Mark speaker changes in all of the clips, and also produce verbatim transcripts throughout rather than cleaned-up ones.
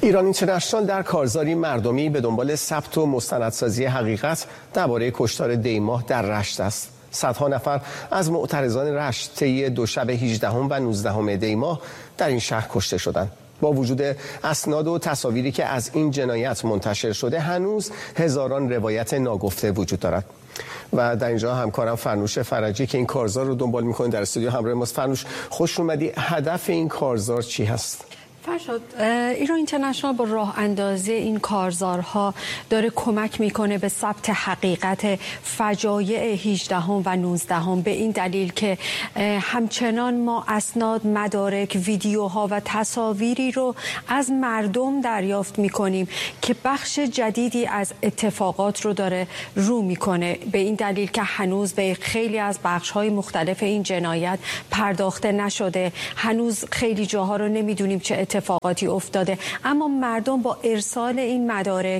Speaker 1: ایران اینترنشنال در کارزاری مردمی به دنبال ثبت و مستندسازی حقیقت درباره کشتار دیماه در رشت است. صدها نفر از معترضان رشت طی دو شب هجدهم و نوزدهم دیماه در این شهر کشته شدند. با وجود اسناد و تصاویری که از این جنایت منتشر شده، هنوز هزاران روایت ناگفته وجود دارد. و در اینجا همکارم فرنوش فرجی که این کارزار رو دنبال می‌کنه در استودیو همراه ماست. فرنوش، خوش اومدی. هدف این کارزار چی هست؟
Speaker 2: فرشاد، ایران اینترنشنال با راه اندازی این کارزارها داره کمک میکنه به ثبت حقیقت فجایع هجدهم و نوزدهم، به این دلیل که همچنان ما اسناد، مدارک، ویدیوها و تصاویری رو از مردم دریافت میکنیم که بخش جدیدی از اتفاقات رو داره رو میکنه، به این دلیل که هنوز به خیلی از بخش‌های مختلف این جنایت پرداخته نشده. هنوز خیلی جاها رو نمیدونیم چه اتفاقاتی افتاده، اما مردم با ارسال این مدارک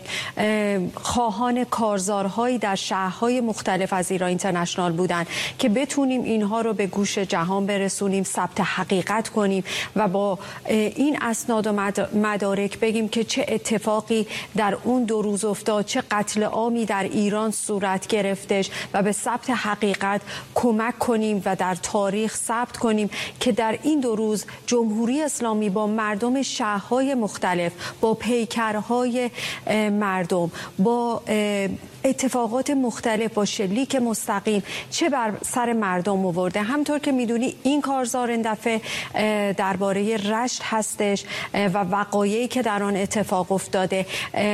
Speaker 2: خواهان کارزارهایی در شهرهای مختلف از ایران اینترنشنال بودن که بتونیم اینها رو به گوش جهان برسونیم، ثبت حقیقت کنیم و با این اسناد و مدارک بگیم که چه اتفاقی در اون دو روز افتاد، چه قتل عامی در ایران صورت گرفتش و به ثبت حقیقت کمک کنیم و در تاریخ ثبت کنیم که در این دو روز جمهوری اسلامی با مردم شهرهای مختلف، با پیکرهای مردم، با اتفاقات مختلف، با شلیک مستقیم چه بر سر مردم آورده. همطور که میدونی این کارزار این دفعه درباره رشت هستش و وقایعی که در آن اتفاق افتاده،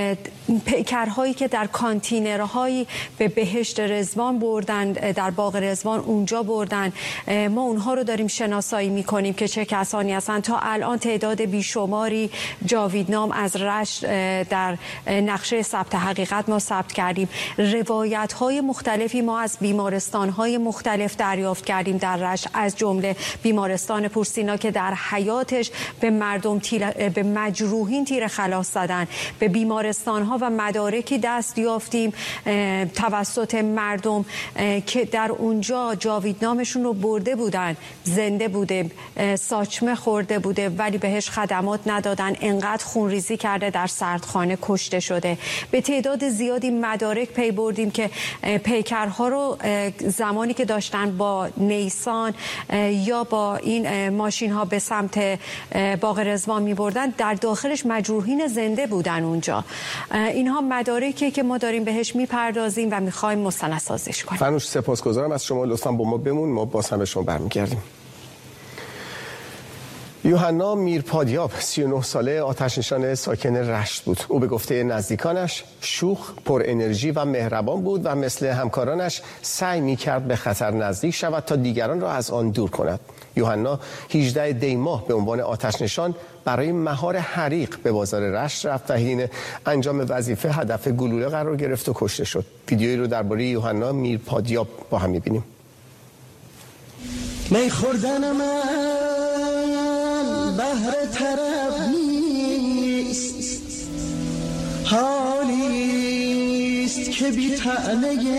Speaker 2: پیکرهایی که در کانتینرهایی به بهشت رضوان بردن، در باغ رضوان اونجا بردن، ما اونها رو داریم شناسایی میکنیم که چه کسانی هستن. تا الان تعداد بیشماری جاویدنام از رشت در نقشه ثبت حقیقت ما ثبت کردیم. روایت های مختلفی ما از بیمارستان های مختلف دریافت کردیم در رشت، از جمله بیمارستان پورسینا که در حیاتش به مردم تیر، به مجروحین تیر خلاص زدن. به بیمارستان ها و مدارکی دست یافتیم توسط مردم که در اونجا جاویدنامشون رو برده بودن، زنده بوده، ساچمه خورده بوده ولی بهش خدمات ندادن، انقدر خونریزی کرده در سردخانه کشته شده. به تعداد زیادی مدارک پی بردیم که پیکرها رو زمانی که داشتن با نیسان یا با این ماشین ها به سمت باغ رضوان می بردن، در داخلش مجروحین زنده بودن اونجا. اینها مدارکی که ما داریم بهش می پردازیم و می خواهیم مستندسازیش کنیم.
Speaker 1: فرنوش، سپاسگزارم از شما. لطفاً با ما بمون، ما باز هم به شما برمیگردیم. یوحنا میرپادیاب سی و نه ساله آتش‌نشان ساکن رشت بود. او به گفته نزدیکانش شوخ، پر انرژی و مهربان بود و مثل همکارانش سعی می‌کرد به خطر نزدیک شود تا دیگران را از آن دور کند. یوحنا هجدهم دی‌ماه به عنوان آتش‌نشان برای مهار حریق به بازار رشت رفت و حین انجام وظیفه هدف گلوله قرار گرفت و کشته شد. ویدیویی رو درباره یوحنا میرپادیاب با هم می‌بینیم.
Speaker 3: می خوردن من بهر طرف نیست، حالیست که بی طعنه